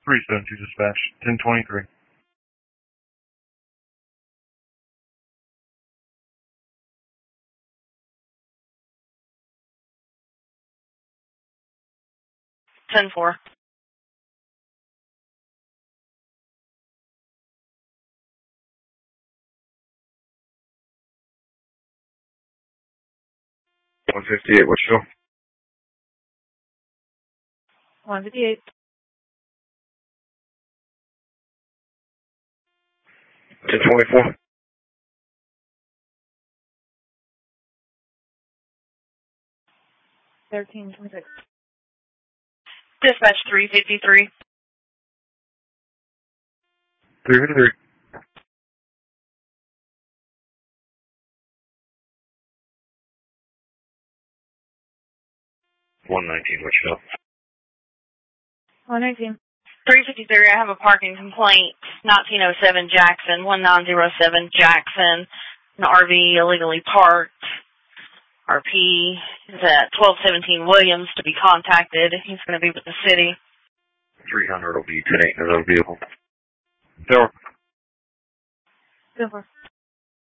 372 dispatch, 1023. Ten four. $158, what's show? 158. $1024. 1326. Dispatch 353. 353. $119, what's show? 119. 353, I have a parking complaint. 1907 Jackson, 1907 Jackson. An RV illegally parked. RP is at 1217 Williams to be contacted. He's going to be with the city. 300 will be 10-8 in another vehicle. Tower. 10-4.